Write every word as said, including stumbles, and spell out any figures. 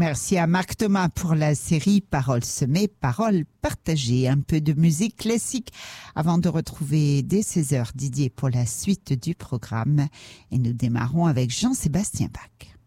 Merci à Marc Thomas pour la série Paroles semées, paroles partagées. Un peu de musique classique avant de retrouver dès seize heures Didier pour la suite du programme. Et nous démarrons avec Jean-Sébastien Bach.